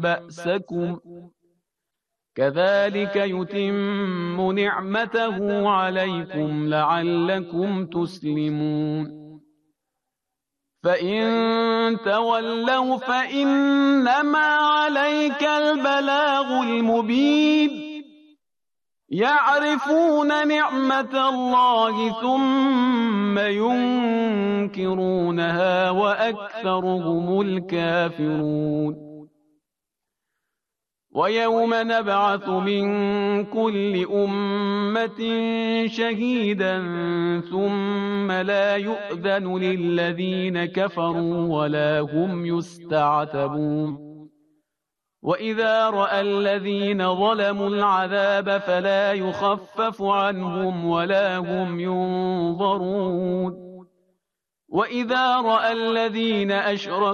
بأسكم كذلك يتم نعمته عليكم لعلكم تسلمون فإن تولوا فإنما عليك البلاغ المبين يعرفون نعمة الله ثم ينكرونها وأكثرهم الكافرون ويوم نبعث من كل أمة شهيدا ثم لا يؤذن للذين كفروا ولا هم يستعتبون وإذا رأى الذين ظلموا العذاب فلا يخفف عنهم ولا هم ينظرون وإذا رأى الذين أشركوا